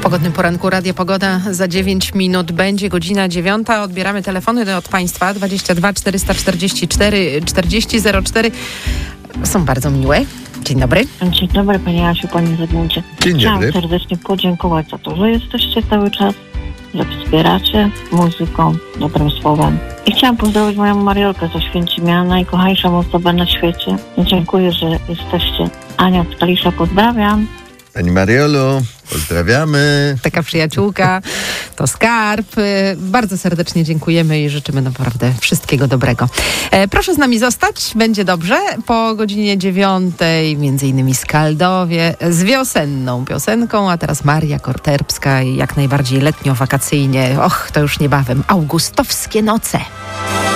Pogodnym poranku Radia Pogoda za 9 minut będzie godzina 9. Odbieramy telefony od Państwa 22 444 4004. Są bardzo miłe. Dzień dobry. Dzień dobry Pani Asiu, Panie Zygmuncie. Chciałam serdecznie podziękować za to, że jesteście cały czas, że wspieracie muzyką, dobrym słowem. I chciałam pozdrowić moją Mariolkę z Oświęcimia, najkochańszą osobę na świecie. Dziękuję, że jesteście. Ania z Kalisza, pozdrawiam. Pani Mariolu, pozdrawiamy. Taka przyjaciółka, to skarb. Bardzo serdecznie dziękujemy i życzymy naprawdę wszystkiego dobrego. Proszę z nami zostać, będzie dobrze. Po godzinie 9 między innymi Skaldowie z wiosenną piosenką, a teraz Maria Korterbska i jak najbardziej letnio-wakacyjnie. To już niebawem Augustowskie noce.